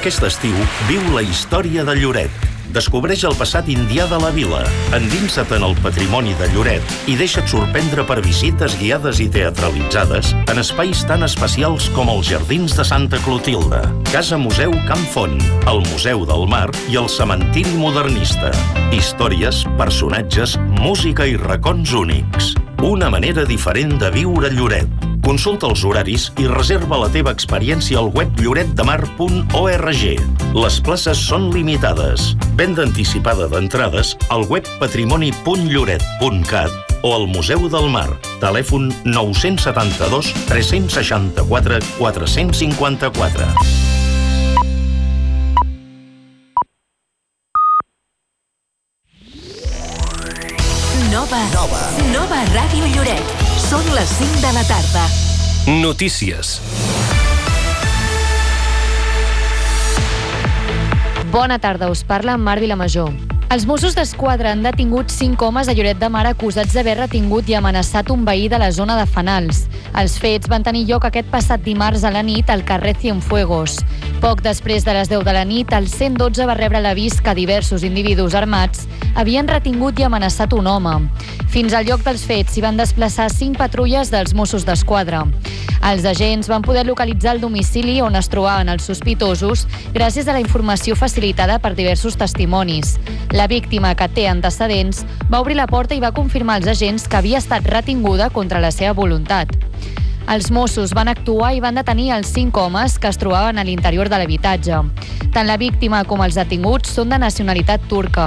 Aquest estiu viu la història de Lloret. Descobreix el passat indià de la vila, endinsa't en el patrimoni de Lloret i deixa't sorprendre per visites guiades i teatralitzades en espais tan especials com els Jardins de Santa Clotilde, Casa Museu Camp Font, el Museu del Mar i el Cementiri Modernista. Històries, personatges, música i racons únics. Una manera diferent de viure Lloret. Consulta els horaris i reserva la teva experiència al web lloretdemar.org. Les places són limitades. Venda anticipada d'entrades al web patrimoni.lloret.cat o al Museu del Mar. Telèfon 972 364 454. Nova Ràdio Lloret. Són les 5 de la tarda. Notícies. Bona tarda, us parla Mar Vilamajor. Els Mossos d'Esquadra han detingut 5 homes a Lloret de Mar acusats d'haver retingut i amenaçat un veí de la zona de Fanals. Els fets van tenir lloc aquest passat dimarts a la nit al carrer Cienfuegos. Poc després de les 10 de la nit, el 112 va rebre l'avís que diversos individus armats havien retingut i amenaçat un home. Fins al lloc dels fets s'hi van desplaçar 5 patrulles dels Mossos d'Esquadra. Els agents van poder localitzar el domicili on es trobaven els sospitosos gràcies a la informació facilitada per diversos testimonis. La víctima, que té antecedents, va obrir la porta i va confirmar als agents que havia estat retinguda contra la seva voluntat. Els Mossos van actuar i van detenir els 5 homes que es trobaven a l'interior de l'habitatge. Tant la víctima com els detinguts són de nacionalitat turca.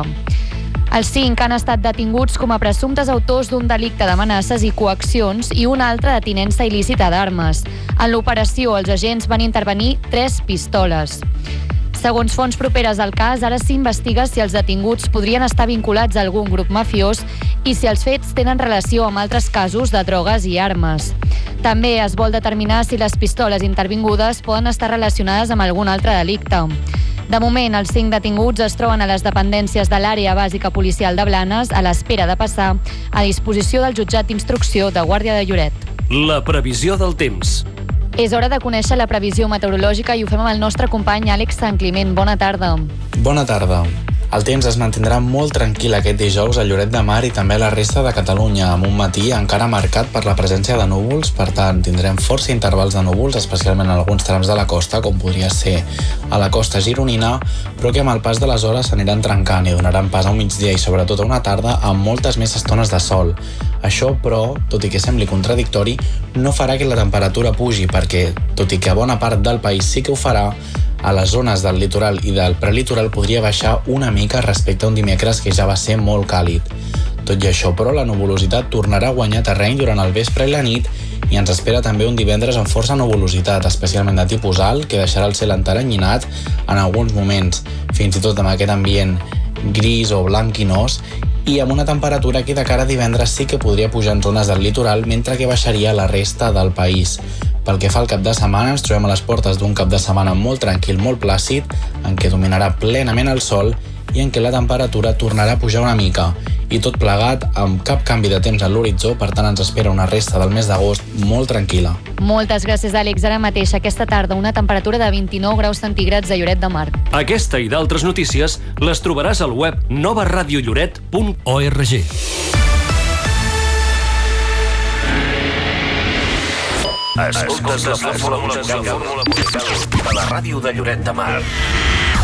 Els 5 han estat detinguts com a presumptes autors d'un delicte d'amenaces i coaccions i un altre de tinença il·lícita d'armes. En l'operació, els agents van intervenir 3 pistoles. Segons fonts properes al cas, ara s'investiga si els detinguts podrien estar vinculats a algun grup mafiós i si els fets tenen relació amb altres casos de drogues i armes. També es vol determinar si les pistoles intervingudes poden estar relacionades amb algun altre delicte. De moment, els 5 detinguts es troben a les dependències de l'àrea bàsica policial de Blanes a l'espera de passar a disposició del jutjat d'instrucció de Guàrdia de Lloret. La previsió del temps. És hora de conèixer la previsió meteorològica i ho fem amb el nostre company Àlex Sant Climent. Bona tarda. Bona tarda. El temps es mantindrà molt tranquil aquest dijous a Lloret de Mar i també a la resta de Catalunya, amb un matí encara marcat per la presència de núvols. Per tant, tindrem força intervals de núvols, especialment en alguns trams de la costa, com podria ser a la costa gironina, però que amb el pas de les hores s'aniran trencant i donaran pas a un migdia i sobretot a una tarda amb moltes més estones de sol. Això, però, tot i que sembli contradictori, no farà que la temperatura pugi, perquè, tot i que a bona part del país sí que ho farà, a les zones del litoral i del prelitoral podria baixar una mica respecte a un dimecres que ja va ser molt càlid. Tot i això, però, la nuvolositat tornarà a guanyar terreny durant el vespre i la nit i ens espera també un divendres amb força nuvolositat, especialment de tipus alt, que deixarà el cel enteranyinat en alguns moments, fins i tot amb aquest ambient gris o blanquinós, i amb una temperatura que de cara a divendres sí que podria pujar en zones del litoral, mentre que baixaria a la resta del país. Pel que fa al cap de setmana, ens trobem a les portes d'un cap de setmana molt tranquil, molt plàcid, en què dominarà plenament el sol i en què la temperatura tornarà a pujar una mica. I tot plegat amb cap canvi de temps a l'horitzó, per tant ens espera una resta del mes d'agost molt tranquil·la. Moltes gràcies, Àlex. Ara mateix, aquesta tarda, una temperatura de 29 graus centígrads a Lloret de Mar. Aquesta i d'altres notícies les trobaràs al web novaradiolloret.org. Escoltes la fórmula musical de la ràdio de Lloret de Mar.